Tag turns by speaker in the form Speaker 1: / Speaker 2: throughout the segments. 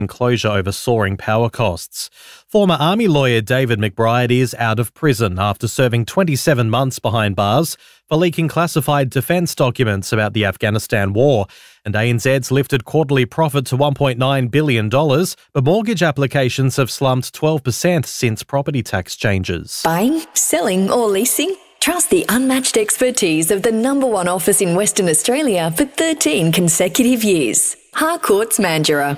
Speaker 1: closure over soaring power costs. Former Army lawyer David McBride is out of prison after serving 27 months behind bars for leaking classified defence documents about the Afghanistan war. And ANZ's lifted quarterly profit to $1.9 billion, but mortgage applications have slumped 12% since property tax changes.
Speaker 2: Buying, selling or leasing? Trust the unmatched expertise of the #1 office in Western Australia for 13 consecutive years. Harcourts Mandurah.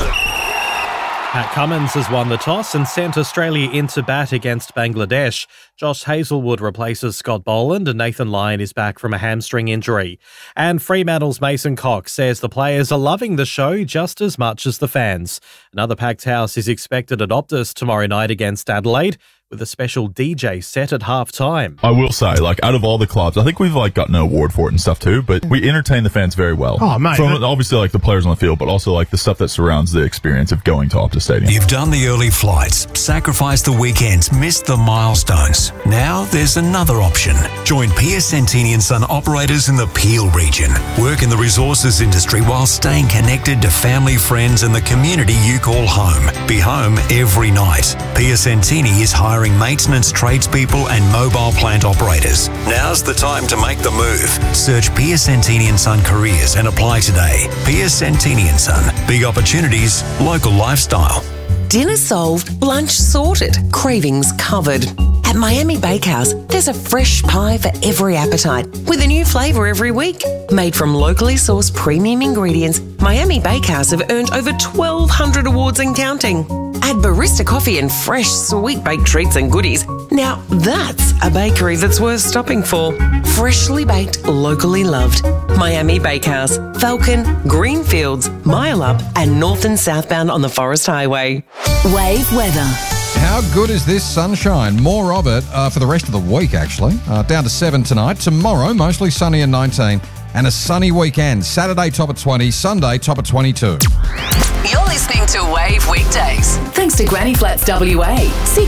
Speaker 1: Pat Cummins has won the toss and sent Australia into bat against Bangladesh. Josh Hazlewood replaces Scott Boland and Nathan Lyon is back from a hamstring injury. And Fremantle's Mason Cox says the players are loving the show just as much as the fans. Another packed house is expected at Optus tomorrow night against Adelaide, with a special DJ set at half-time.
Speaker 3: I will say, out of all the clubs, I think we've, gotten an award for it and stuff too, but we entertain the fans very well.
Speaker 4: Oh, mate.
Speaker 3: From, obviously, the players on the field, but also, the stuff that surrounds the experience of going to Optus Stadium.
Speaker 5: You've done the early flights, sacrificed the weekends, missed the milestones. Now there's another option. Join Piacentini & Son operators in the Peel region. Work in the resources industry while staying connected to family, friends and the community you call home. Be home every night. Piacentini is hiring maintenance tradespeople and mobile plant operators. Now's the time to make the move. Search Piacentini & Son Careers and apply today. Piacentini & Son. Big opportunities, local lifestyle.
Speaker 6: Dinner solved, lunch sorted, cravings covered. At Miami Bakehouse, there's a fresh pie for every appetite, with a new flavour every week. Made from locally sourced premium ingredients, Miami Bakehouse have earned over 1,200 awards and counting. Add barista coffee and fresh sweet baked treats and goodies. Now that's a bakery that's worth stopping for. Freshly baked, locally loved. Miami Bakehouse, Falcon, Greenfields, Mile Up and north and southbound on the Forest Highway.
Speaker 2: Wave weather.
Speaker 4: How good is this sunshine? More of it for the rest of the week, actually. Down to 7 tonight. Tomorrow, mostly sunny and 19. And a sunny weekend. Saturday, top at 20. Sunday, top at 22.
Speaker 6: You're listening to Wave Weekdays.
Speaker 2: Thanks to Granny Flats WA. See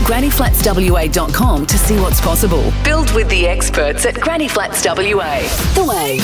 Speaker 2: grannyflatswa.com to see what's possible.
Speaker 6: Built with the experts at Granny Flats WA.
Speaker 2: The Wave.